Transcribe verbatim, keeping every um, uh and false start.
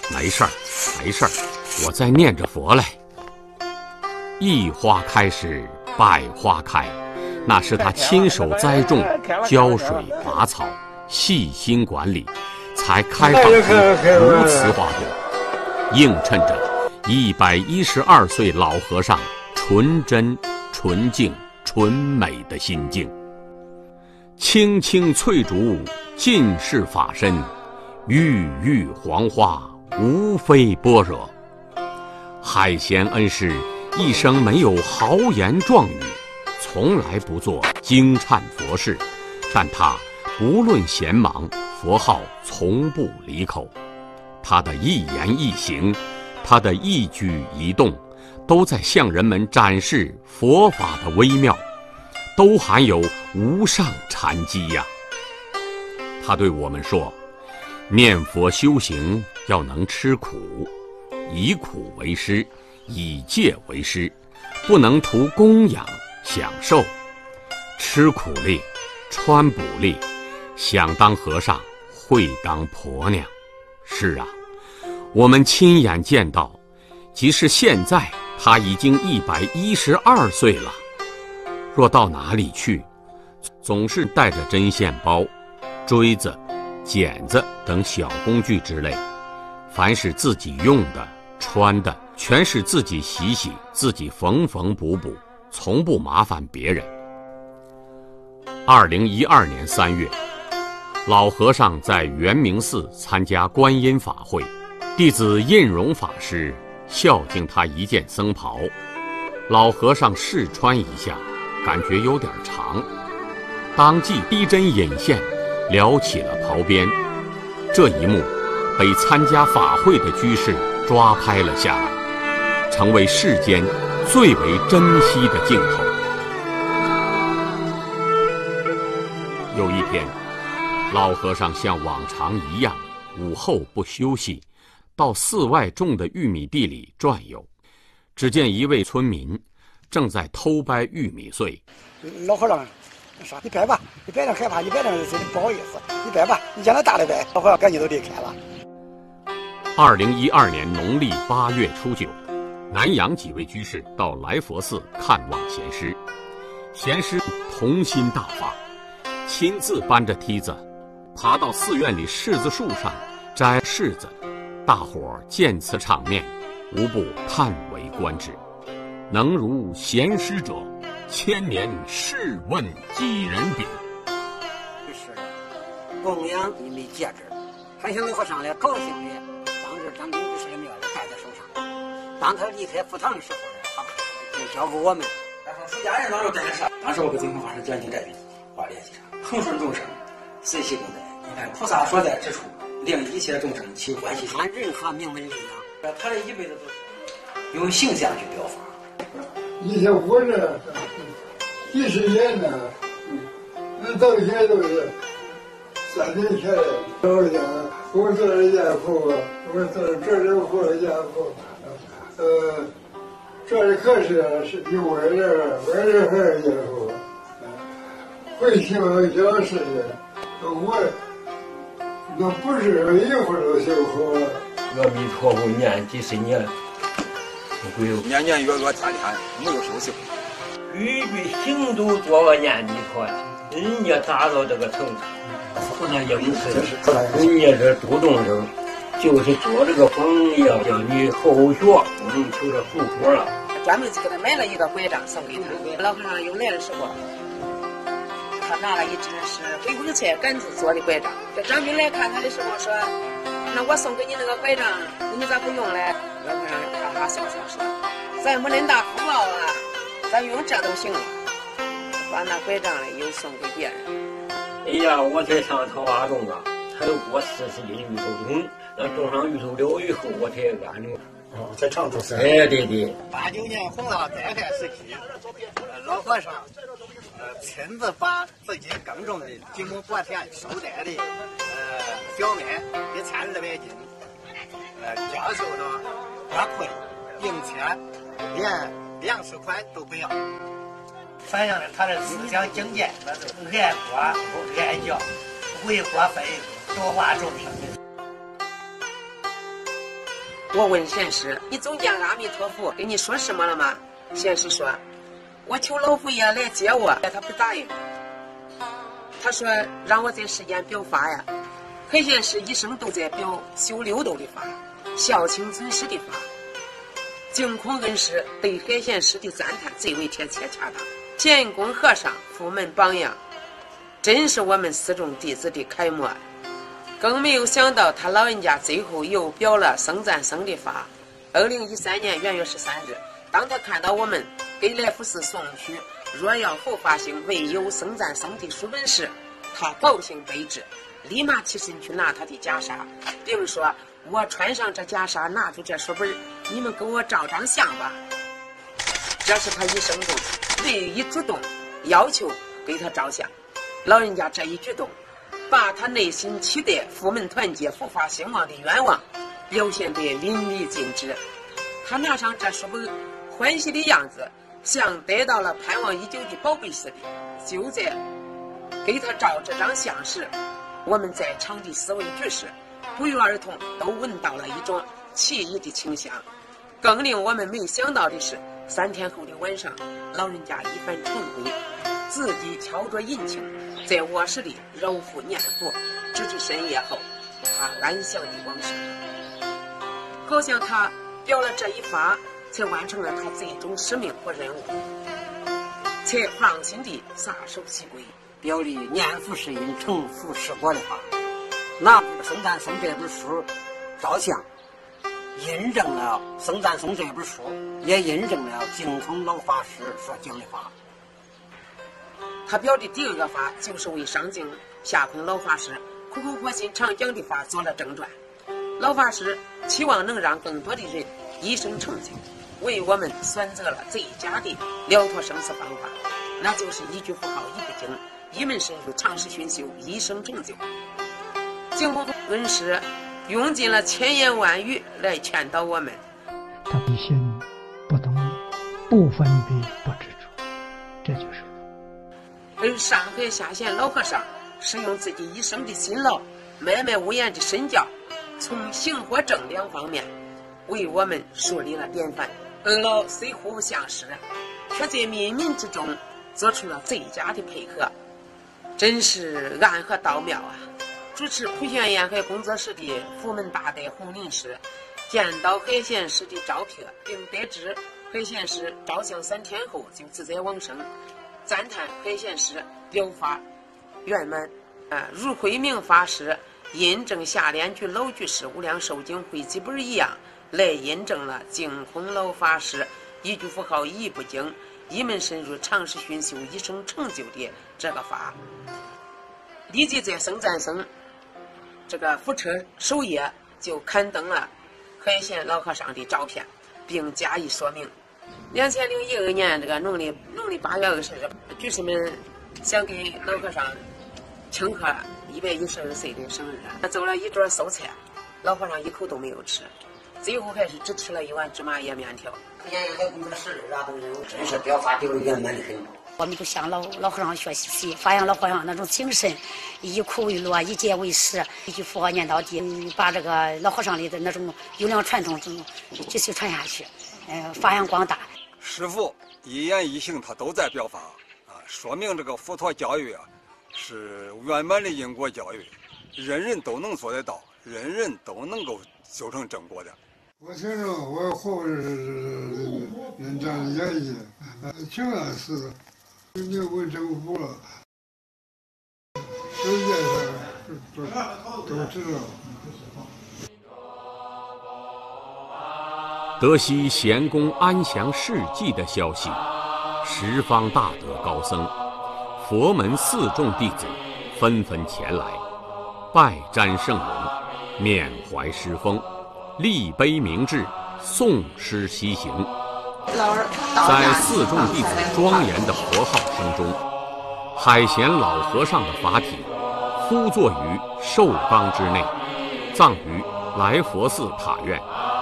没事儿，没事儿，我在念着佛嘞。一花开时，百花开，那是他亲手栽种、浇水拔草、细心管理，才开放出如此花朵，映衬着一百一十二岁老和尚纯真、纯净、纯美的心境。青青翠竹，尽是法身；郁郁黄花，无非般若。海贤恩师一生没有豪言壮语，从来不做惊忏佛事，但他不论闲忙，佛号从不离口。他的一言一行，他的一举一动，都在向人们展示佛法的微妙，都含有无上禅机呀。他对我们说，念佛修行要能吃苦，以苦为师，以戒为师，不能图供养享受，吃苦力，穿补力，想当和尚会当婆娘。是啊，我们亲眼见到，即使现在他已经一百一十二岁了，若到哪里去，总是带着针线包、锥子、剪子等小工具之类，凡是自己用的、穿的，全是自己洗洗，自己缝缝补补，从不麻烦别人。二零一二年三月，老和尚在圆明寺参加观音法会，弟子印容法师孝敬他一件僧袍，老和尚试穿一下，感觉有点长，当即逼针引线，撩起了袍边。这一幕被参加法会的居士抓拍了下来，成为世间最为珍惜的镜头。有一天，老和尚像往常一样，午后不休息，到寺外种的玉米地里转悠。只见一位村民正在偷掰玉米穗。 老和尚说：“你掰吧，你掰点害怕，你掰点不好意思，你掰吧，你将来大的掰。”老和尚赶紧都离开了。 二零一二年农历八月初九，南阳几位居士到来佛寺看望贤师，贤师童心大发，亲自搬着梯子爬到寺院里柿子树上摘柿子。大伙儿见此场面，无不叹为观止。能如贤师者，千年试问几人比？ 是供养你们戒指，还请老和尚来高兴的，当时张兵居士也没有戴在手上。当他离开佛堂的时候呢，他就交给我们。 然后出家人当时戴的啥？当时我给净空法师讲经这边画联系上，恒顺众生，随喜功德。你看菩萨所在之处，令一切众生起欢喜心。 他任何名门力量， 他这一辈子都是用形象去表法。 以前活着几十年呢，那到现在都是三年前的。我讲，我做了家父，我做了这人活家父，呃，这里可是是有我这我这还是家父，会修小事的，我那不是一会儿都修好。 阿弥陀佛念几十年。 年年月月天天没有休息， 句句行都做个念弥陀，人家达到这个程度，不能应试，人家是主动生，就是做这个榜样，叫你后学不能求着福果了。 专门给他买了一个拐杖送给他，老和尚有来的时候，他拿了一只是回光菜杆子做的拐杖。这张兵来看他的时候说：“那我送给你那个拐杖，你咋不用嘞？”老和尚哈哈笑笑说：“咱没恁大福报啊，咱用这都行了。”把那拐杖又送给别人。 哎呀，我才上桃花种啊，才过四十斤芋头种，那种上芋头了以后，我才安住。 哦，在长洲山。 哎，对对。 八九年弘法灾害时期，老和尚呃亲自把自己耕种的几亩薄田收摘的呃小麦一千二百斤，呃交收到花库里，并且连粮食款都不要。 反映了他的思想境界，那是爱国爱教，为国分忧，多花众生。 我问贤师：“你总见阿弥陀佛跟你说什么了吗？”贤师说：“我求老佛爷来接我。”他不答应。他说：“让我在世间表法呀。”海贤师一生都在表修六度的法，孝亲尊师的法。净空恩师对海贤师的赞叹最为贴切恰当。乾公和尚佛门榜样，真是我们四众弟子的楷模。更没有想到他老人家最后又表了僧赞僧的法。二零一三年元月十三日，当他看到我们给来福寺送去若要后发行唯有僧赞僧的书本时，他高兴备至，立马起身去拿他的袈裟，并说：“我穿上这袈裟，拿出这书本，你们给我照张相吧。”这是他一生中唯一主动要求给他照相。老人家这一举动，把他内心期待佛门团结、佛法兴旺的愿望表现得淋漓尽致。他拿上这书本，欢喜的样子像得到了盼望已久的宝贝似的。就在给他照这张相时，我们在场的四位居士不约而同都闻到了一种奇异的清香。更令我们没想到的是，三天后的晚上，老人家一番晨会，自己敲着引磬，在卧室里揉腹念佛，直至深夜后，他安详的往生。好像他表了这一法，才完成了他最终使命和任务，才放心地撒手西归， 表里念佛是因，成佛是果的法。拿《僧赞僧》这本书照相，印证了《僧赞僧》这本书，也印证了净空老法师所讲的法。 他表的第二个法，就是为上净下空老法师苦口婆心常讲的法做了正传。老法师期望能让更多的人一生成就，为我们选择了最佳的了脱生死方法，那就是一句佛号一部经，一门深入，长时熏修，一生成就。净空恩师用尽了千言万语来劝导我们。 他的心不动，不分别，不执着，这就是佛。 而上海下县老和尚是用自己一生的辛劳，脉脉无言的身教，从行和正两方面为我们树立了典范。二老虽互不相识，却在冥冥之中做出了最佳的配合，真是暗合道妙啊！主持普贤沿海工作室的佛门大德洪林师见到海贤师的照片，并得知海贤师照相三天后就自在往生，赞叹海贤师表法圆满，啊，如慧明法师印证下联居老居士无量寿经汇集本一样，来印证了净空老法师一句佛号一部经，一门深入，长时熏修，一生成就的这个法。立即在僧赞僧这个佛车首页就刊登了海贤老和尚的照片，并加以说明。两千零一二年这个农历农历八月二十日，居士们想给老和尚庆贺一百一十二岁的生日，他做了一桌素菜，老和尚一口都没有吃，最后还是只吃了一碗芝麻叶面条。 沿海工作室啊，都是真是表法表圆满的很。 我们就向老老和尚学习，发扬老和尚那种精神，以苦为乐，以戒为师，一句佛念到底，把这个老和尚里的那种优良传统继续传下去，呃，发扬光大。 师父一言一行他都在表法啊，说明这个佛陀教育啊是圆满的因果教育，人人都能做得到，人人都能够修成正果的。 我听着我后人人这样演绎，挺安似的。你问政府了，世界上都都知道。 得悉贤公安详事迹的消息，十方大德高僧、佛门四众弟子纷纷前来，拜瞻圣容，缅怀师风，立碑明志，诵诗西行。在四众弟子庄严的佛号声中，海贤老和尚的法体敷坐于寿缸之内，葬于来佛寺塔院。